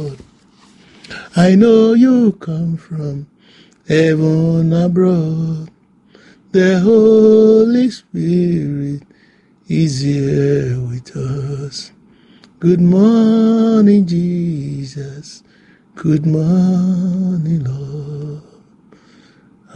I know you come from heaven abroad. The Holy Spirit is here with us. Good morning, Jesus. Good morning, Lord.